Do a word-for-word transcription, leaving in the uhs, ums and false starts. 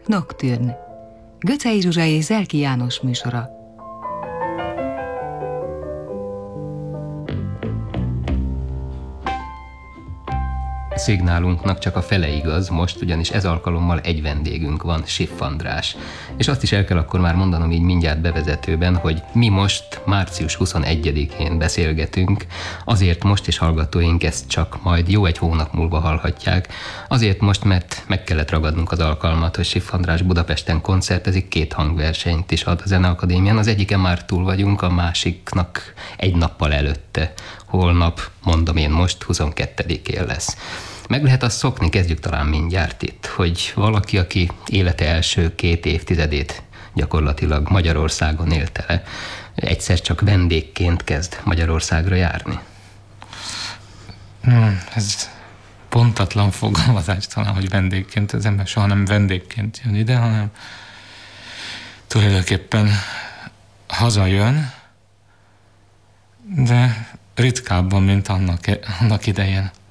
Nocturne. Göcsei Zsuzsa és Zelki János műsora. Szignálunknak csak a fele igaz most, ugyanis ez alkalommal egy vendégünk van, Schiff András. És azt is el kell akkor már mondanom így mindjárt bevezetőben, hogy mi most március huszonegyedikén beszélgetünk, azért most is hallgatóink ezt csak majd jó egy hónap múlva hallhatják, azért most, mert meg kellett ragadnunk az alkalmat, hogy Schiff András Budapesten koncertezik, két hangversenyt is ad a Zeneakadémián, az egyiken már túl vagyunk, a másiknak egy nappal előtte. Holnap, mondom én most, huszonkettedikén lesz. Meg lehet azt szokni, kezdjük talán mindjárt itt, hogy valaki, aki élete első két évtizedét gyakorlatilag Magyarországon élte le, egyszer csak vendégként kezd Magyarországra járni. Hmm, ez pontatlan fogalmazás talán, hogy vendégként, az ember soha nem vendégként jön ide, hanem tulajdonképpen hazajön, de ritkábban, mint annak, annak idején.